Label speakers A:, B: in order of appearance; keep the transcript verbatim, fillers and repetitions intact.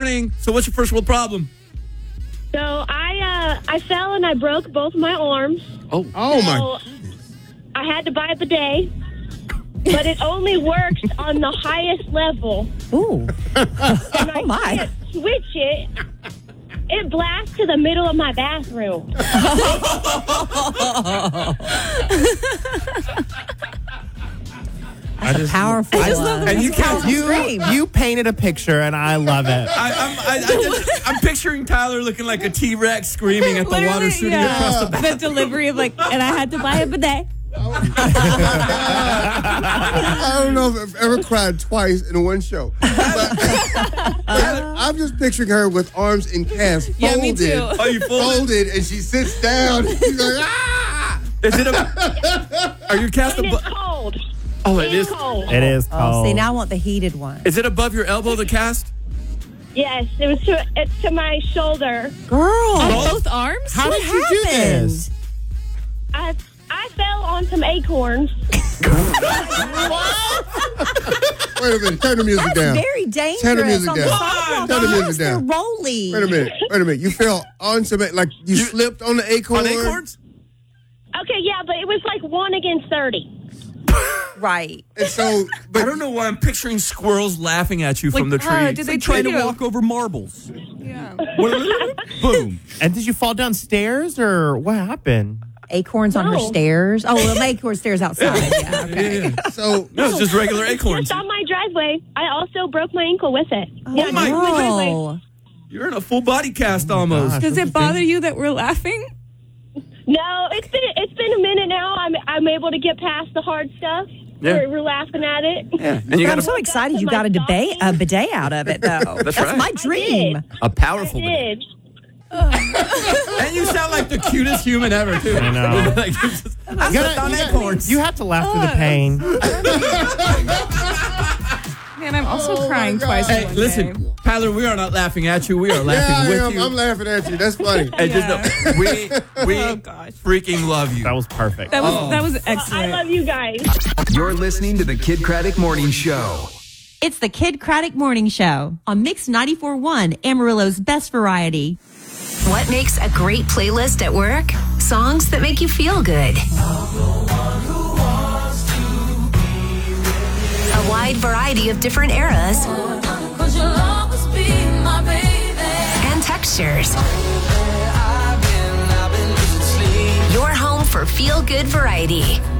A: morning. So what's your first world problem?
B: So I uh, I fell and I broke both my arms.
A: Oh,
C: oh
B: so
C: my!
B: I had to buy a bidet, but it only works on the highest level.
D: Ooh.
B: And I
D: Oh, my.
B: can't switch it. It blasts to the middle of my bathroom.
D: That's
E: just-
D: a powerful
E: I just
D: one.
E: love the
A: And you can't.
E: You, you painted a picture, and I love it.
A: I, I'm, I, I just, I'm picturing Tyler looking like a T-Rex screaming at the water
F: Literally,
A: shooting
F: yeah.
A: across the back.
F: The delivery of like, and I had to buy a bidet.
C: I don't know if I've ever cried twice in one show. But, but I'm just picturing her with arms in casts,
F: Yeah, me
C: folded,
F: too.
A: Are you folded?
C: folded, and she sits down. She's like, ah!
A: Is it a? Are you cast
B: And
A: above?
B: it's cold.
A: Oh, it is.
B: It's cold.
E: It is
D: Oh,
E: cold.
D: see, now I want the heated one.
A: Is it above your elbow? The cast?
B: Yes, it was to, it's to my shoulder.
D: Girl.
F: On
A: Oh.
F: both arms?
E: How
D: what
E: did you do
D: happened?
E: this?
B: I I fell on some acorns.
C: Wait a minute. Turn the music
D: That's
C: down.
D: very dangerous.
C: Turn the music
D: on
C: down.
D: The sidewalk.
C: Turn the music
D: Yes,
C: down.
D: They're rolling.
C: Wait a minute. Wait a minute. You fell on some, like you,
A: You-
C: slipped on the acorn.
A: On acorns?
B: Okay, yeah, but it was like one against thirty.
D: Right.
C: And so, but
A: I don't know why I'm picturing squirrels laughing at you from the tree.
F: uh, did they try to walk
A: over marbles?
F: Yeah.
A: Boom.
E: And did you fall downstairs, or what happened?
D: Acorns on her
B: No.
D: stairs. Oh, well, acorn stairs outside. Yeah, okay.
A: Yeah.
C: so
A: No, it's just regular acorns.
B: Just on my driveway. I also broke my ankle with it.
D: Oh,
B: yeah,
A: my-
B: just on my driveway.
D: no.
A: You're in a full body cast almost.
E: gosh.
F: Does it bother you that we're laughing?
B: No, it's been it's been a minute now. I'm I'm able to get past the hard stuff.
A: Yeah.
B: We're, we're laughing at it.
A: Yeah, and you
D: I'm
A: got
D: so
A: a,
D: excited you got a debate, a bidet out of it, though.
A: That's
D: That's
A: right.
D: my dream.
B: did.
A: a powerful
B: I
A: man.
B: did.
A: And you sound like the cutest human ever, too.
E: I know.
A: Like, you're just, I
E: You,
A: slipped
E: gotta-
A: on
E: you gotta-
A: acorns.
E: you have to laugh through the pain.
F: Man, I'm also
C: Oh,
F: crying
C: my
F: twice.
C: God.
F: in
A: Hey,
F: one
A: listen,
F: day.
A: Tyler, we are not laughing at you. We are
C: yeah,
A: laughing
C: I
A: with
C: am.
A: you.
C: I'm laughing at you. That's funny.
A: And just know, we we
F: Oh, gosh.
A: freaking love you.
E: That was perfect.
F: That was
A: Oh.
F: that was
B: I
F: excellent.
B: love you guys.
G: You're listening to the Kid Craddock Morning Show.
H: It's the Kid Craddock Morning Show on Mix ninety-four point one, Amarillo's best variety.
I: What makes a great playlist at work? Songs that make you feel good. A wide variety of different eras and textures. Your home for feel-good variety.